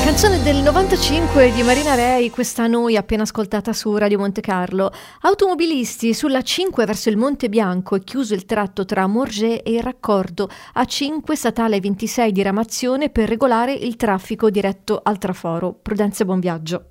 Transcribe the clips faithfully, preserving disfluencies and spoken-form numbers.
Canzone del novantacinque di Marina Rei, questa noi appena ascoltata su Radio Monte Carlo. Automobilisti sulla cinque verso il Monte Bianco è chiuso il tratto tra Morges e il raccordo A cinque statale ventisei di ramazione per regolare il traffico diretto al traforo. Prudenza e buon viaggio.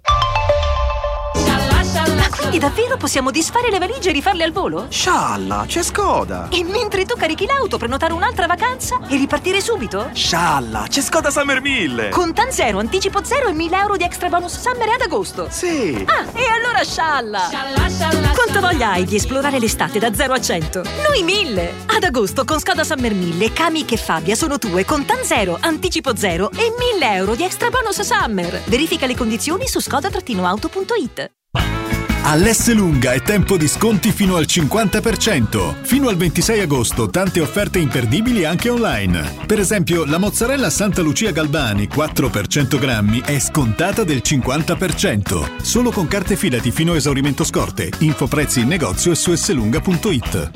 Ma quindi davvero possiamo disfare le valigie e rifarle al volo? Scialla, c'è Skoda! E mentre tu carichi l'auto, prenotare un'altra vacanza e ripartire subito? Scialla, c'è Skoda Summer mille! Contan zero, anticipo zero e mille euro di extra bonus summer ad agosto. Sì! Ah, e allora scialla! Scialla, scialla! Quanta voglia hai di esplorare l'estate da zero a cento? Noi mille! Ad agosto con Skoda Summer mille, Kami e Fabia sono tue, Contan zero, anticipo zero e mille euro di extra bonus summer. Verifica le condizioni su skoda auto punto it. All'Esselunga è tempo di sconti fino al cinquanta per cento. Fino al ventisei agosto tante offerte imperdibili anche online. Per esempio, la mozzarella Santa Lucia Galbani quattro per cento grammi è scontata del cinquanta per cento. Solo con carte Fidati fino a esaurimento scorte. Info prezzi in negozio e su esselunga punto it.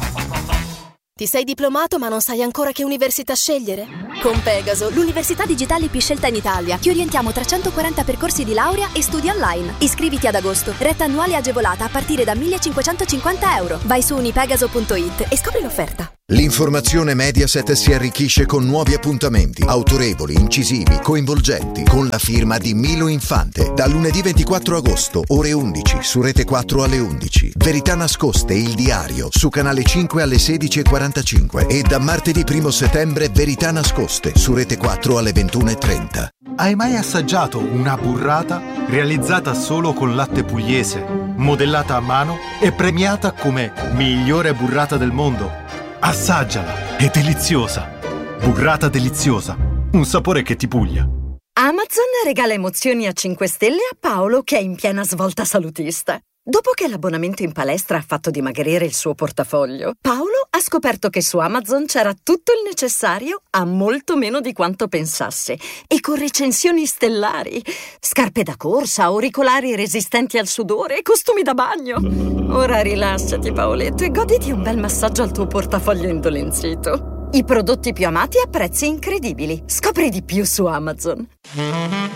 Ti sei diplomato ma non sai ancora che università scegliere? Con Pegaso, l'università digitale più scelta in Italia, ti orientiamo trecentoquaranta percorsi di laurea e studi online. Iscriviti ad agosto, retta annuale agevolata a partire da millecinquecentocinquanta euro. Vai su unipegaso punto it e scopri l'offerta. L'informazione Mediaset si arricchisce con nuovi appuntamenti, autorevoli, incisivi, coinvolgenti, con la firma di Milo Infante. Da lunedì ventiquattro agosto, ore undici, su Rete quattro alle undici. Verità nascoste, il diario, su Canale cinque alle sedici e quarantacinque. E da martedì primo settembre, Verità nascoste, su Rete quattro alle ventuno e trenta. Hai mai assaggiato una burrata realizzata solo con latte pugliese, modellata a mano e premiata come migliore burrata del mondo? Assaggiala, è deliziosa. Burrata deliziosa, un sapore che ti puglia. Amazon regala emozioni a cinque stelle a Paolo che è in piena svolta salutista. Dopo che l'abbonamento in palestra ha fatto dimagrire il suo portafoglio, Paolo ha scoperto che su Amazon c'era tutto il necessario a molto meno di quanto pensasse e con recensioni stellari. Scarpe da corsa, auricolari resistenti al sudore e costumi da bagno. Ora rilassati, Paoletto, e goditi un bel massaggio al tuo portafoglio indolenzito. I prodotti più amati a prezzi incredibili. Scopri di più su Amazon.